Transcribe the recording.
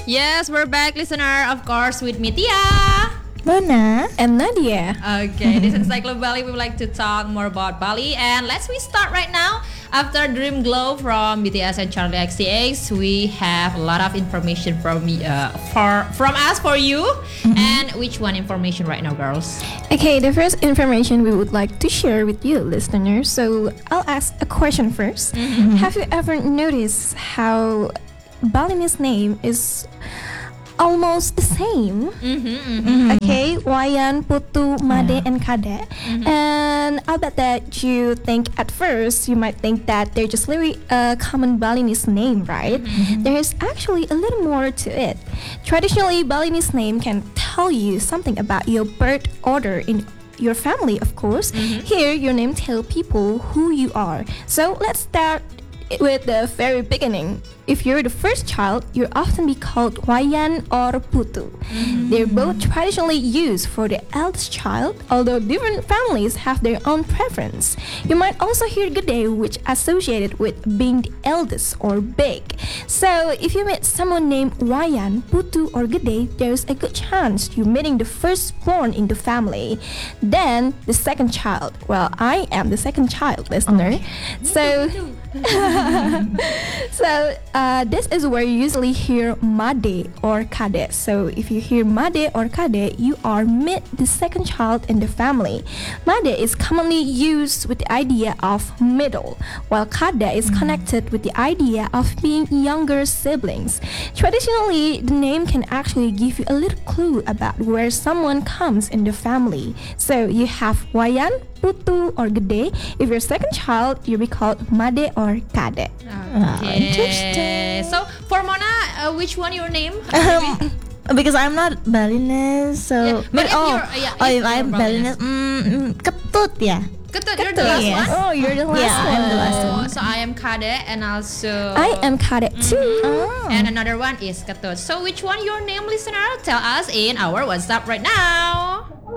Yes, we're back, listener. Of course, with me, Tia. Mona and Nadia. Okay, this is Encyclopedia Bali. We would like to talk more about Bali, and let's start right now. After Dream Glow from BTS and Charlie XCX, we have a lot of information from us for you. And which one information right now, girls? Okay, the first information we would like to share with you, listeners. So I'll ask a question first. Have you ever noticed how Balinese name is almost the same? Okay, Wayan, Putu, Made, and Kade. And I'll bet that you think at first, you might think that they're just really a common Balinese name, right? There is actually a little more to it. Traditionally, Balinese name can tell you something about your birth order in your family, of course. Here, your name tells people who you are. So let's start with the very beginning. If you're the first child, you'll often be called Wayan or Putu. They're both traditionally used for the eldest child, although different families have their own preference. You might also hear Gede, which is associated with being the eldest or big. So if you meet someone named Wayan, Putu, or Gede, there's a good chance you're meeting the firstborn in the family. Then the second child. Well, I am the second child, listener. So this is where you usually hear Made or Kade. So if you hear Made or Kade, you are meet the second child in the family. Made is commonly used with the idea of middle, while Kade is connected with the idea of being younger siblings. Traditionally, the name can actually give you a little clue about where someone comes in the family. So you have Wayan, Putu, or Gede. If you're second child, you'll be called Made or Kade. Okay. interesting. So for Mona, which one your name? Because I'm not Balinese, so Yeah, but if you're- if I'm Balinese. Balinese, Ketut ya. Ketut, you're the last Yes. one. Oh, you're the last Yeah, one. I'm the last one. So I am Kade and also I am Kade too. and another one is Ketut. So which one your name, listener? Tell us in our WhatsApp right now.